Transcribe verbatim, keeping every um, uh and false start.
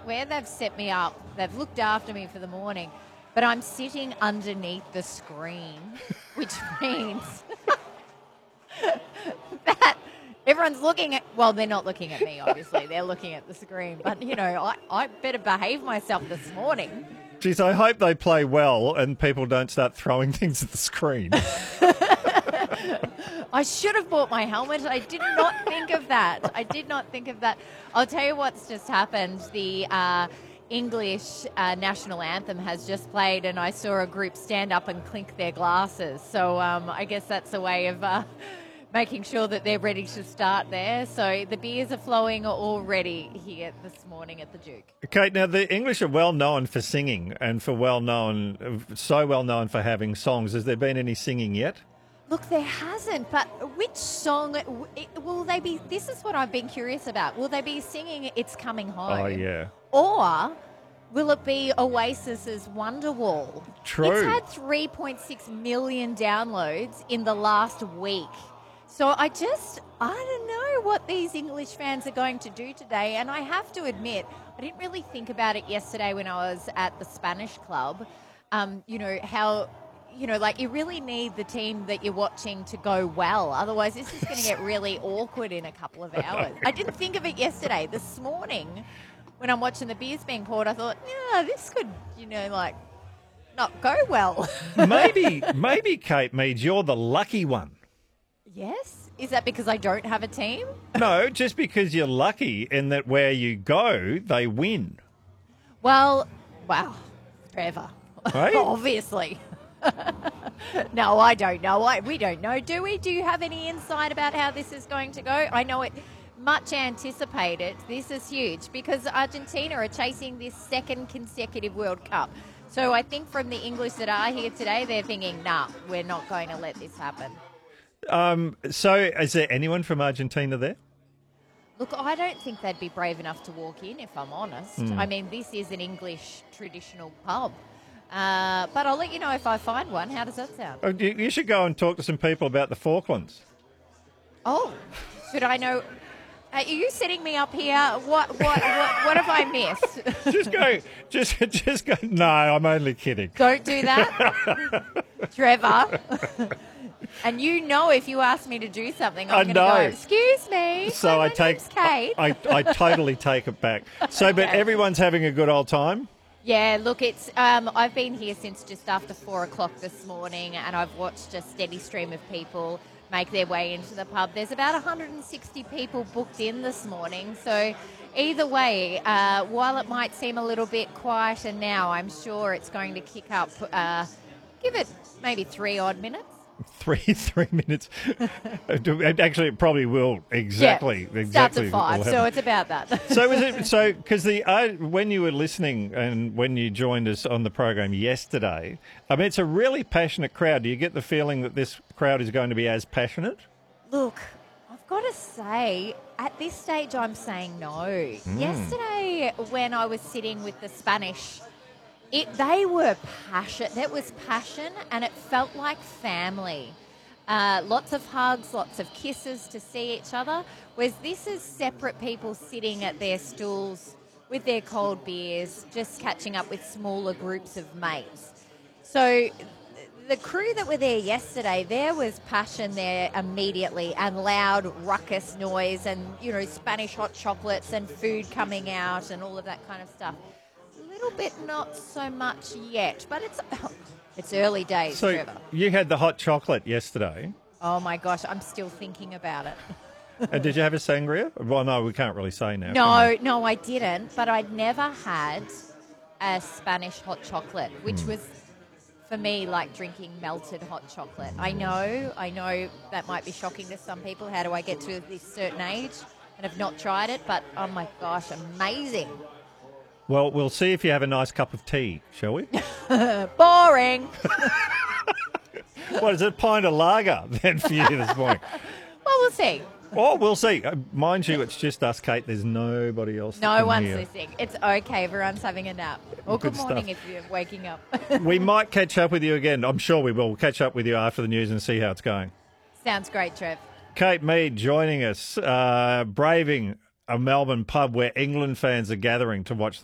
where they've set me up, they've looked after me for the morning, but I'm sitting underneath the screen, which means that everyone's looking at, well, they're not looking at me, obviously. They're looking at the screen. But, you know, I, I better behave myself this morning. Geez, I hope they play well and people don't start throwing things at the screen. I should have bought my helmet. I did not think of that. I did not think of that. I'll tell you what's just happened. The uh, English uh, national anthem has just played, and I saw a group stand up and clink their glasses. So um, I guess that's a way of uh, making sure that they're ready to start there. So the beers are flowing already here this morning at the Duke. Kate, now the English are well known for singing and for well known, so well known for having songs. Has there been any singing yet? Look, there hasn't, but which song will they be? This is what I've been curious about. Will they be singing It's Coming Home? Oh, yeah. Or will it be Oasis's Wonderwall? True. It's had three point six million downloads in the last week. So I just, I don't know what these English fans are going to do today. And I have to admit, I didn't really think about it yesterday when I was at the Spanish club. Um, you know, how... You know, like you really need the team that you're watching to go well. Otherwise, this is going to get really awkward in a couple of hours. I didn't think of it yesterday. This morning, when I'm watching the beers being poured, I thought, yeah, this could, you know, like not go well. maybe, maybe, Kate Mead, you're the lucky one. Yes? Is that because I don't have a team? No, just because you're lucky in that where you go, they win. Well, wow, Trevor. Right? Obviously. No, I don't know. I, we don't know. Do we? Do you have any insight about how this is going to go? I know it much anticipated. This is huge because Argentina are chasing this second consecutive World Cup. So I think from the English that are here today, they're thinking, nah, we're not going to let this happen. Um, so is there anyone from Argentina there? Look, I don't think they'd be brave enough to walk in, if I'm honest. Mm. I mean, this is an English traditional pub. Uh, but I'll let you know if I find one. How does that sound? Oh, you, you should go and talk to some people about the Falklands. Oh, should I know? Are you setting me up here? What what what, what have I missed? Just go, just just go. No, I'm only kidding. Don't do that, Trevor. And you know, if you ask me to do something, I'm going to go. Excuse me. So Hi, I my take, name's Kate. I, I totally take it back. So, but Okay. everyone's having a good old time. Yeah, look, it's. Um, I've been here since just after four o'clock this morning, and I've watched a steady stream of people make their way into the pub. There's about one hundred sixty people booked in this morning, so either way, uh, while it might seem a little bit quieter now, I'm sure it's going to kick up. Uh, give it maybe three odd minutes. Three three minutes. Actually, it probably will exactly. Yeah, exactly. starts at five, will so happen. it's about that. So is it so? Because the uh, when you were listening and when you joined us on the program yesterday, I mean, it's a really passionate crowd. Do you get the feeling that this crowd is going to be as passionate? Look, I've got to say, at this stage, I'm saying no. Mm. Yesterday, when I was sitting with the Spanish. It, they were passion. That was passion, and it felt like family. Uh, lots of hugs, lots of kisses to see each other. Whereas this is separate people sitting at their stools with their cold beers, just catching up with smaller groups of mates. So the crew that were there yesterday, there was passion there immediately, and loud ruckus noise, and you know Spanish hot chocolates and food coming out, and all of that kind of stuff. Little bit not so much yet, but it's it's early days, So Trevor. you had the hot chocolate yesterday. Oh my gosh, I'm still thinking about it. And did you have a sangria? Well, no, we can't really say now. No, no, I didn't, but I'd never had a Spanish hot chocolate, which Mm. was for me like drinking melted hot chocolate. I know, I know that might be shocking to some people. How do I get to this certain age and have not tried it? But oh my gosh, amazing. Well, we'll see if you have a nice cup of tea, shall we? Boring. What is it, a pint of lager then for you this morning? Well, we'll see. Oh, we'll see. Uh, mind you, it's just us, Kate. There's nobody else. that No can one's hear. listening. It's okay. Everyone's having a nap. Or good, Good morning stuff. if you're waking up. We might catch up with you again. I'm sure we will. We'll catch up with you after the news and see how it's going. Sounds great, Trev. Kate Mead joining us, uh, braving a Melbourne pub where England fans are gathering to watch the